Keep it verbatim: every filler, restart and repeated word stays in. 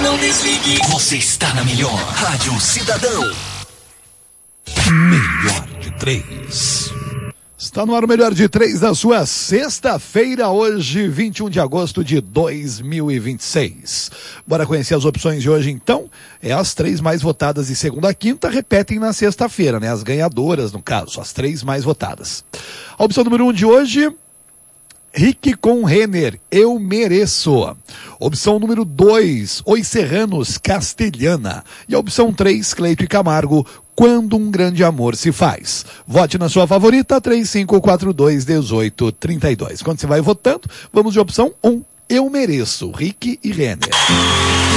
Não desligue. Você está na melhor Rádio Cidadão. Melhor de três. Está no ar o Melhor de Três da sua sexta-feira, hoje, vinte e um de agosto de dois mil e vinte e seis. Bora conhecer as opções de hoje, então. É as três mais votadas de segunda a quinta, repetem na sexta-feira, né? As ganhadoras, no caso, as três mais votadas. A opção número um de hoje, Rick com Renner, Eu Mereço. Opção número dois, Os Serranos, Castelhana. E a opção três, Cleito e Camargo, Quando um Grande Amor se Faz. Vote na sua favorita, três cinco quatro dois, um oito três dois. Quando você vai votando, vamos de opção um, Eu Mereço, Rick e Renner.